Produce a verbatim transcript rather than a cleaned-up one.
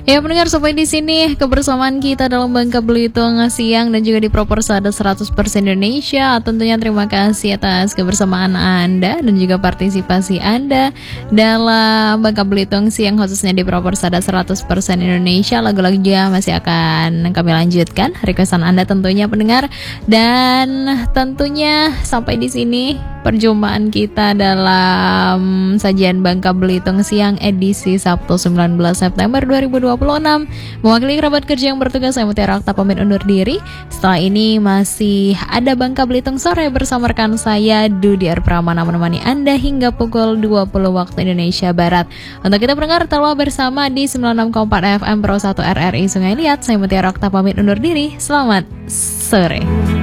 Ya pendengar, sampai di sini kebersamaan kita dalam Bangka Belitung siang dan juga di Proporsada seratus persen Indonesia. Tentunya terima kasih atas kebersamaan Anda dan juga partisipasi Anda dalam Bangka Belitung siang, khususnya di Proporsada seratus persen Indonesia. Lagu-lagu juga masih akan kami lanjutkan requestan Anda tentunya pendengar. Dan tentunya sampai di sini perjumpaan kita dalam sajian Bangka Belitung siang edisi Sabtu sembilan belas September dua ribu dua puluh enam. Mewakili kerabat kerja yang bertugas, saya Mutiara Okta pamit undur diri. Setelah ini masih ada Bangka Belitung sore bersama rekan saya Dudi R. Pramana menemani Anda hingga pukul dua puluh waktu Indonesia Barat. Untuk kita pendengar, telah bersama di sembilan puluh enam koma empat F M Pro satu R R I Sungai Liat. Saya Mutiara Okta pamit undur diri. Selamat sore.